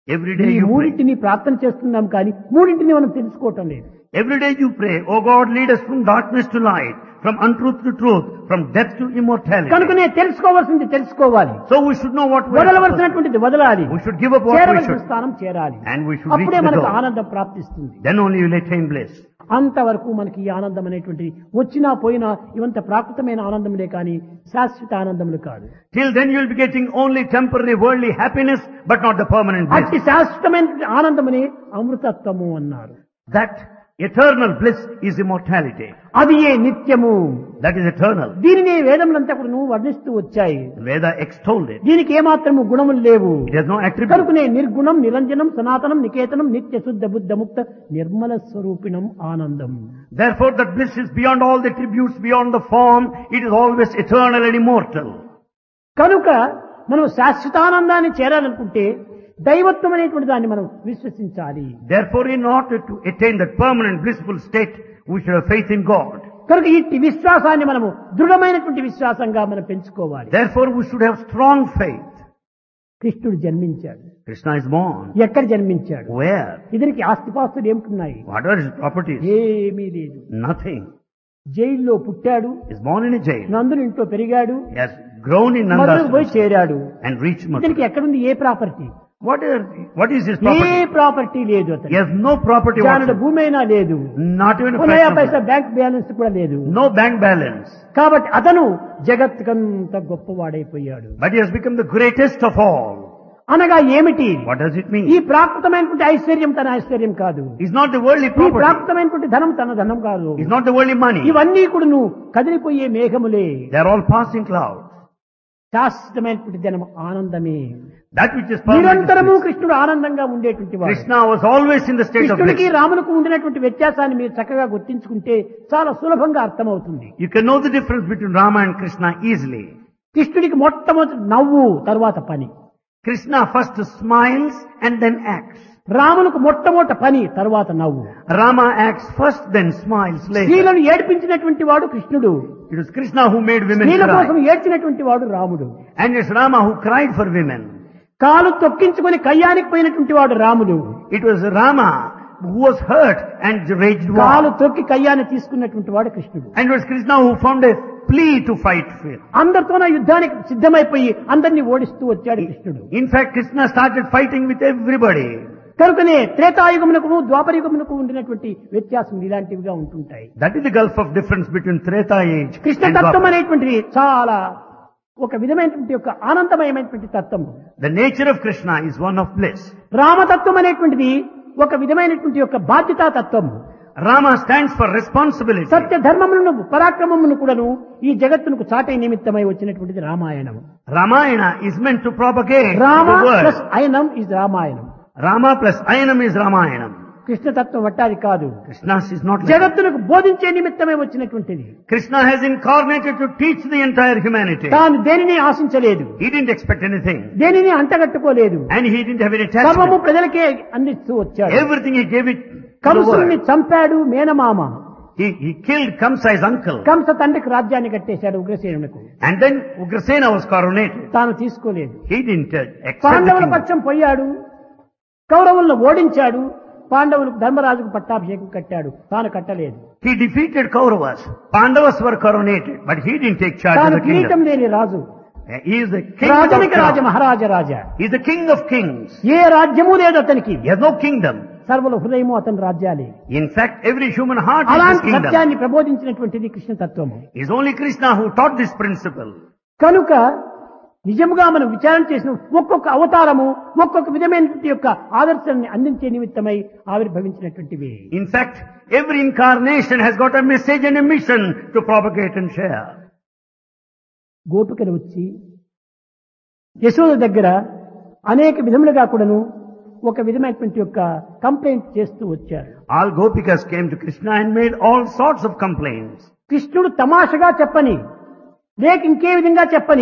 Every day ఈ you pray. మూడింటిని ప్రార్థన చేస్తున్నాం కానీ మూడింటిని మనం తెలుసుకోవటం లేదు. Every day you pray, oh God, lead us from darkness to light, from untruth to truth, from death to immortality. కనుకనే తెలుసుకోవాల్సింది తెలుసుకోవాలి, So we should know what we are supposed to వదలవలసినటువంటిది వదలాలి, do. We should give up what we చేరవలసిన should, స్థానం చేరాలి. and we should reach అప్పుడే the మనకు goal. ఆనందం ప్రాప్తిస్తుంది. Then only you will attain bliss. అంతవరకు మనకి ఈ ఆనందం అనేటువంటిది వచ్చినా పోయినా ఇవంత ప్రాకృతమైన ఆనందములే కానీ శాశ్వత ఆనందములు కాదు. Till then you will be getting only temporary worldly happiness, but not the permanent bliss. అట్టి శాశ్వతమైన ఆనందముని అమృతత్వము అన్నారు. That eternal bliss is immortality. అది ఏ నిత్యము. That is eternal. దీనిని వేదములంతా కూడా వర్ణిస్తూ వచ్చాయి. Veda extolled it. దీనికి ఏమాత్రము గుణములు లేవు. It has no attribute. కనుకనే నిర్గుణం నిరంజనం సనాతనం నికేతనం నిత్య శుద్ధ బుద్ధ ముక్త నిర్మల స్వరూపిణం ఆనందం. Therefore that bliss is beyond all the attributes, beyond the form. It is always eternal and immortal. కనుక మనం శాశ్వతానందాన్ని చేరాలనుకుంటే దైవత్వం అనేటువంటి దాన్ని మనం విశ్వసించాలి. Therefore, in order to attain that permanent blissful state, we should have faith in God. కనుక ఈ విశ్వాసాన్ని మనము దృఢమైనటువంటి విశ్వాసంగా మనం పెంచుకోవాలి. Therefore, we should have strong faith. కృష్ణుడు జన్మించాడు. Krishna is born. ఎక్కడ జన్మించాడు? Where? ఇతనికి ఆస్తిపాస్తులు ఏమిటున్నాయి? What are his properties? ఏమీ లేదు. Nothing. జైల్లో పుట్టాడు, He is born in a jail. నందుని ఇంట్లో పెరిగాడు, He has grown in మధురకు పోయి Nanda's చేరాడు. and reached ఇతనికి Mathura. ఎక్కడుంది ఏ property? What is his A property? Property లేదు He అతను. has no property జానుడు whatsoever. భూమి అయినా లేదు, Not even a ఉన్నాయా fraction of Paisa it. Bank balance కూడా లేదు. No bank balance. కాబట్టి అతను జగత్కంత గొప్పవాడైపోయాడు. But he has become the greatest of all. అనగా ఏమిటి? What does it ఈ mean? ప్రాకృతమైనటువంటి ఐశ్వర్యం తన ఐశ్వర్యం కాదు, It's not the worldly ఈ property. ప్రాకృతమైనటువంటి ధనం తన ధనం కాదు. It's not the worldly money. ఇవన్నీ కూడా నువ్వు కదిలిపోయే మేఘములే. They are all passing clouds. శాశ్వతమైనటువంటి ధనం ఆనందమే. That which is permanent. నిరంతరము is bliss. కృష్ణుడు ఆనందంగా ఉండేటువంటి వాడు. Krishna was always in the state of కృష్ణుడికి bliss. రాములకు ఉండినటువంటి వ్యత్యాసాన్ని మీరు చక్కగా గుర్తించుకుంటే చాలా సులభంగా అర్థమవుతుంది. You can know the difference between Rama and Krishna easily. కృష్ణుడికి మొట్టమొదటి నవ్వు, తర్వాత పని. Krishna first smiles and then acts. రాములకు మొట్టమొదటి పని, తర్వాత నవ్వు. Rama acts first, then smiles later. స్త్రీలను ఏడ్పించినటువంటి వాడు కృష్ణుడు, It was Krishna who made women స్త్రీల కోసం cry. ఏడ్చినటువంటి వాడు రాముడు. And it's Rama who cried for women. కాలు తొక్కించుకొని కయ్యానికి పోయినటువంటి వాడు రాముడు. It was Rama who was hurt and raged కాలు war. తొక్కి కయ్యాన్ని తీసుకున్నటువంటి వాడు కృష్ణుడు. And it was Krishna who found a plea to fight with. అందరితోన యుద్ధానికి సిద్ధమైపోయి అందరినీ ఓడిస్తూ వచ్చాడు కృష్ణుడు. In fact, Krishna started fighting with everybody. కనుకనే త్రేతాయుగమునకు ద్వాపరయుగమునకు ఉండినటువంటి వ్యత్యాసం ఇలాంటివిగా ఉంటుంటాయి. That is the gulf of difference between Treta age Krishna and తత్వం Dwapara. అనేటువంటిది చాలా ఒక విధమైనటువంటి ఒక ఆనందమయమైనటువంటి తత్వం. The nature of Krishna is one of bliss. రామతత్వం అనేటువంటిది ఒక విధమైనటువంటి యొక్క బాధ్యతా తత్వం. Rama stands for responsibility. సత్య ధర్మములను పరాక్రమమును కూడాను ఈ జగత్తునకు చాటే నిమిత్తమై వచ్చినటువంటిది Ramayanam. Ramayana is meant to propagate Rama the word. Plus అయనం is Ramayanam. Rama plus Ayanam is Ramayanam. కృష్ణతత్వం వట్టాది కాదు, Krishna's is not like that. జగత్తునకు బోధించే నిమిత్తమే వచ్చినటువంటిది. Krishna has incarnated to teach the entire humanity. తాను దేనిని ఆశించలేదు, He didn't expect anything. దేనిని అంటగట్టుకోలేదు, And he didn't have any సర్వము attachment. ప్రజలకే అందిస్తూ వచ్చాడు. Everything he gave it to the కంసుని world. చంపాడు మేనమామ. He killed Kamsa, his uncle. Kamsa తండ్రికి రాజ్యాన్ని కట్టేశాడు ఉగ్రసేనునకు. And then Ugrasena was coronated. తాను తీసుకోలేదు. He didn't accept the పాండవుల kingdom. పక్షం పోయాడు, కౌరవులను ఓడించాడు, పాండవులకు ధర్మరాజుకు పట్టాభిషేకం కట్టాడు, తాను కట్టలేదు. He defeated Kauravas. Pandavas were coronated, but he didn't take charge of తాను the కిరీటం kingdom. లేని రాజు, He is the king of రాజనికి Raja kings. Maharaja Raja. He is the king of kings. ఏ రాజ్యము లేదు అతనికి, He has no kingdom. సర్వల హృదయము అతని రాజ్యాలే. In fact, every human heart is his అలాంటి kingdom. సత్యాన్ని ప్రబోధించినటువంటిది కృష్ణ తత్వము. It is only Krishna who taught this principle. కనుక నిజముగా మనం విచారణ చేసిన ఒక్కొక్క అవతారము ఒక్కొక్క విధమైనటువంటి యొక్క ఆదర్శాన్ని అందించే నిమిత్తమై ఆవిర్భవించినటువంటివి. In fact, every incarnation has got a message and a mission to propagate and share. గోపికలు వచ్చి యశోద దగ్గర అనేక విధములుగా కూడాను ఒక విధమైనటువంటి యొక్క కంప్లైంట్ చేస్తూ వచ్చారు. All Gopikas came to Krishna and made all sorts of complaints. కృష్ణుడు తమాషగా చెప్పని, లేక ఇంకే విధంగా చెప్పని